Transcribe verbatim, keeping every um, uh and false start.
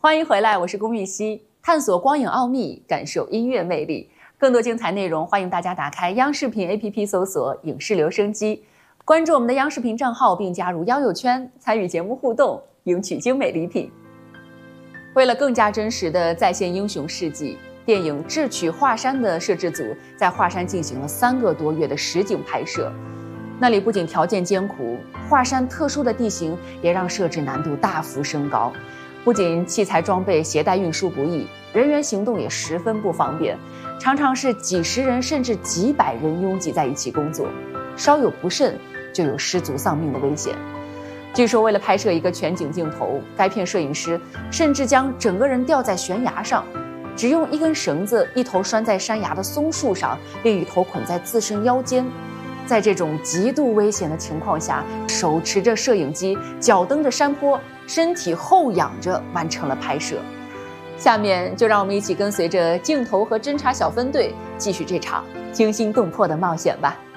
欢迎回来，我是龚玉溪，探索光影奥秘，感受音乐魅力。更多精彩内容，欢迎大家打开央视频 A P P 搜索“影视留声机”，关注我们的央视频账号，并加入交友圈，参与节目互动，赢取精美礼品。为了更加真实地再现英雄事迹，电影《智取华山》的摄制组在华山进行了三个多月的实景拍摄。那里不仅条件艰苦，华山特殊的地形也让摄制难度大幅升高。不仅器材装备携带运输不易，人员行动也十分不方便，常常是几十人甚至几百人拥挤在一起工作，稍有不慎就有失足丧命的危险。据说为了拍摄一个全景镜头，该片摄影师甚至将整个人吊在悬崖上，只用一根绳子，一头拴在山崖的松树上，另一头捆在自身腰间。在这种极度危险的情况下，手持着摄影机，脚蹬着山坡，身体后仰着完成了拍摄。下面就让我们一起跟随着镜头和侦查小分队，继续这场惊心动魄的冒险吧。